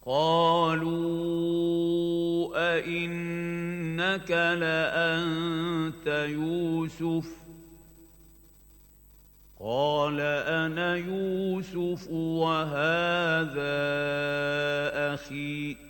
قالوا أئنك لأنت يوسف قال أنا يوسف وهذا أخي